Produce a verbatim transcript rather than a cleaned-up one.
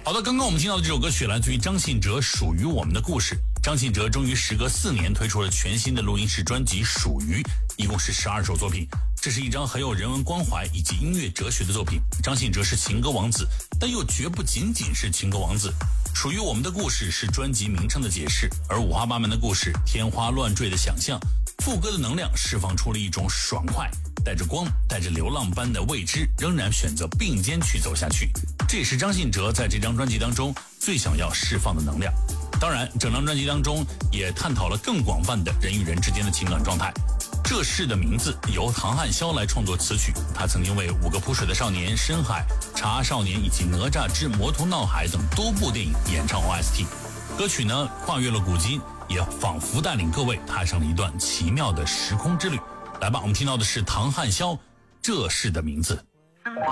好的，刚刚我们听到的这首歌曲来自于张信哲，《属于我们的故事》。张信哲终于时隔四年推出了全新的录音室专辑《属于》，一共是十二首作品。这是一张很有人文关怀以及音乐哲学的作品。张信哲是情歌王子，但又绝不仅仅是情歌王子。属于我们的故事是专辑名称的解释，而五花八门的故事，天花乱坠的想象，副歌的能量释放出了一种爽快，带着光，带着流浪般的未知，仍然选择并肩去走下去。这也是张信哲在这张专辑当中最想要释放的能量。当然，整张专辑当中也探讨了更广泛的人与人之间的情感状态。这事的名字由唐汉霄来创作词曲，他曾经为五个扑水的少年、深海、茶少年以及哪吒之魔图闹海等多部电影演唱 O S T。 歌曲呢跨越了古今，也仿佛带领各位踏上了一段奇妙的时空之旅。来吧，我们听到的是唐汉霄《这事的名字》。